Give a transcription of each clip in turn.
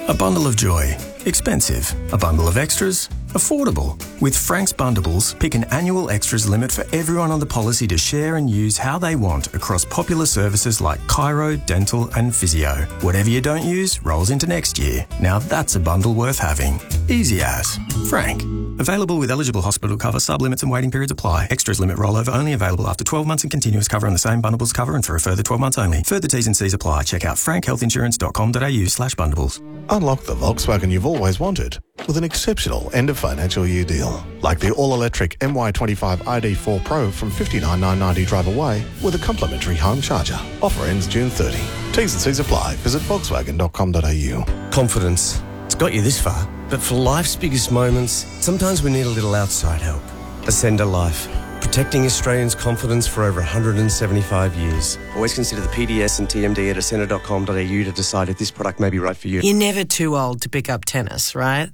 A bundle of joy. Expensive. A bundle of extras. Affordable. With Frank's Bundles, pick an annual extras limit for everyone on the policy to share and use how they want across popular services like chiro, dental and physio. Whatever you don't use rolls into next year. Now that's a bundle worth having. Easy as. Frank. Available with eligible hospital cover, sub-limits and waiting periods apply. Extras limit rollover only available after 12 months and continuous cover on the same bundles cover and for a further 12 months only. Further T's and C's apply. Check out frankhealthinsurance.com.au/bundles. Unlock the Volkswagen you've always wanted with an exceptional end of financial year deal. Like the all-electric MY25 ID4 Pro from $59,990 drive away with a complimentary home charger. Offer ends June 30. T's and C's apply. Visit volkswagen.com.au. Confidence. It's got you this far, but for life's biggest moments, sometimes we need a little outside help. Ascender Life. Protecting Australians' confidence for over 175 years. Always consider the PDS and TMD at ascender.com.au to decide if this product may be right for you. You're never too old to pick up tennis, right?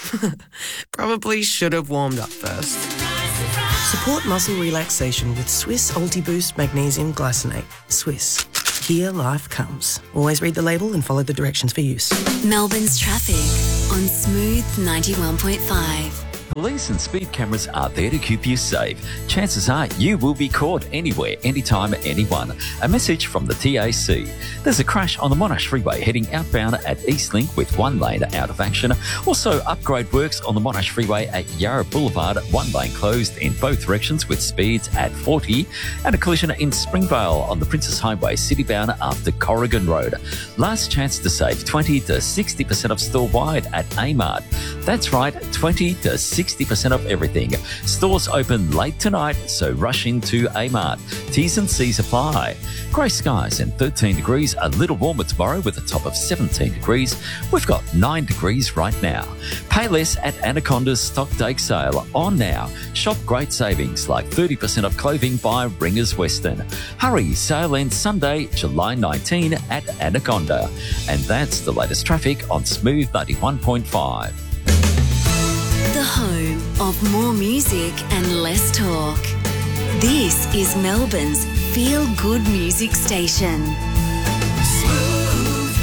Probably should have warmed up first. Support muscle relaxation with Swiss Ultiboost Magnesium Glycinate. Swiss. Here life comes. Always read the label and follow the directions for use. Melbourne's traffic on Smooth 91.5. Police and speed cameras are there to keep you safe. Chances are you will be caught anywhere, anytime, anyone. A message from the TAC. There's a crash on the Monash Freeway heading outbound at Eastlink with one lane out of action. Also, upgrade works on the Monash Freeway at Yarra Boulevard, one lane closed in both directions with speeds at 40. And a collision in Springvale on the Princess Highway citybound after Corrigan Road. Last chance to save 20 to 60% of store-wide at Amart. That's right, 20 to 60% of everything. Stores open late tonight, so rush into Amart. T's and C's apply. Grey skies and 13 degrees, a little warmer tomorrow with a top of 17 degrees. We've got 9 degrees right now. Pay less at Anaconda's Stocktake sale on now. Shop great savings like 30% off clothing by Ringers Western. Hurry, sale ends Sunday, July 19 at Anaconda. And that's the latest traffic on Smooth 91.5. The home of more music and less talk. This is Melbourne's feel-good music station. Smooth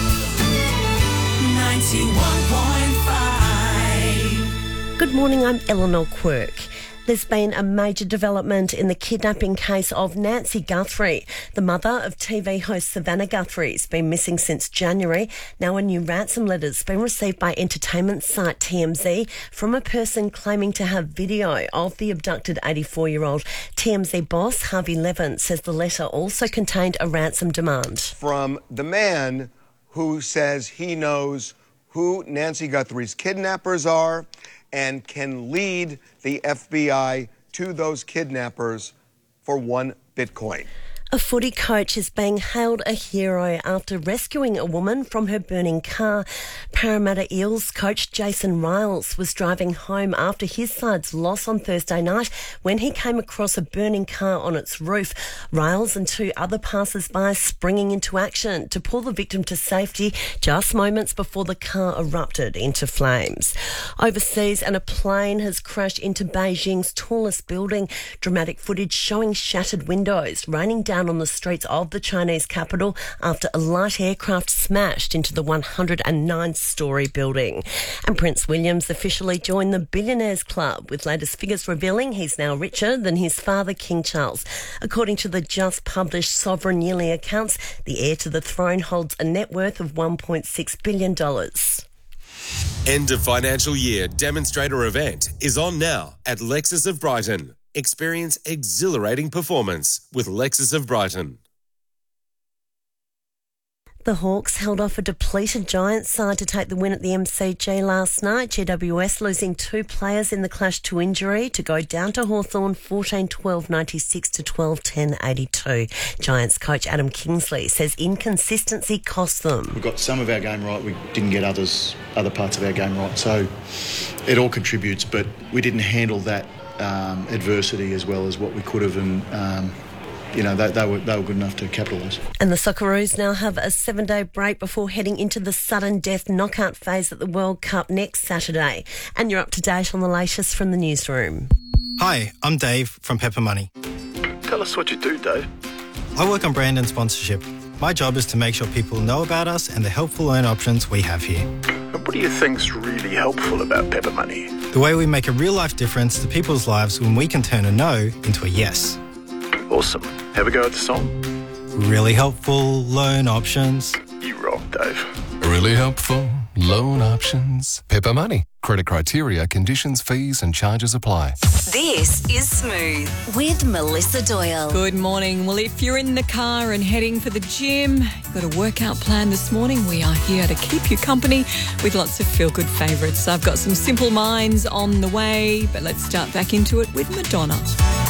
91.5. Good morning, I'm Eleanor Quirk. There's been a major development in the kidnapping case of Nancy Guthrie. The mother of TV host Savannah Guthrie has been missing since January. Now a new ransom letter has been received by entertainment site TMZ from a person claiming to have video of the abducted 84-year-old. TMZ boss Harvey Levin says the letter also contained a ransom demand. From the man who says he knows who Nancy Guthrie's kidnappers are and can lead the FBI to those kidnappers for $1 Bitcoin. A footy coach is being hailed a hero after rescuing a woman from her burning car. Parramatta Eels coach Jason Riles was driving home after his side's loss on Thursday night when he came across a burning car on its roof. Riles and two other passers-by springing into action to pull the victim to safety just moments before the car erupted into flames. Overseas, and a plane has crashed into Beijing's tallest building. Dramatic footage showing shattered windows raining down on the streets of the Chinese capital after a light aircraft smashed into the 109-storey building. And Prince William's officially joined the Billionaires Club, with latest figures revealing he's now richer than his father, King Charles. According to the just published Sovereign yearly accounts, the heir to the throne holds a net worth of $1.6 billion. End of financial year demonstrator event is on now at Lexus of Brighton. Experience exhilarating performance with Lexus of Brighton. The Hawks held off a depleted Giants side to take the win at the MCG last night. GWS losing two players in the clash to injury to go down to Hawthorn 14-12-96 to 12-10-82. Giants coach Adam Kingsley says inconsistency cost them. We got some of our game right, we didn't get other parts of our game right, so it all contributes, but we didn't handle that adversity as well as what we could have, and they were good enough to capitalise. And the Socceroos now have a 7-day break before heading into the sudden death knockout phase at the World Cup next Saturday. And you're up to date on the latest from the newsroom. Hi, I'm Dave from Pepper Money. Tell us what you do, Dave. I work on brand and sponsorship. My job is to make sure people know about us and the helpful loan options we have here. And what do you think's really helpful about Pepper Money? The way we make a real-life difference to people's lives when we can turn a no into a yes. Awesome. Have a go at the song? Really helpful loan options. You rock, Dave. Really helpful loan options. Pepper Money. Credit criteria, conditions, fees and charges apply. This is Smooth with Melissa Doyle. Good morning. Well, if you're in the car and heading for the gym, you've got a workout plan this morning, we are here to keep you company with lots of feel-good favourites. I've got some Simple Minds on the way, but let's start back into it with Madonna.